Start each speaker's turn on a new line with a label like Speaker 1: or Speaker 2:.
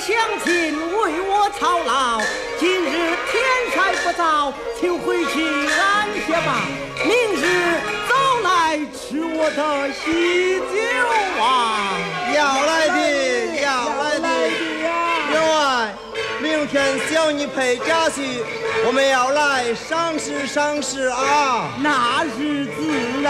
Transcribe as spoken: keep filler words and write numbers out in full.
Speaker 1: 乡亲为我操劳，今日天晒不早，请回去安歇吧。明日早来吃我的喜酒啊！
Speaker 2: 要来的，要来的呀！员外，明天小女陪家婿，我们要来赏识赏识啊！
Speaker 1: 那日子。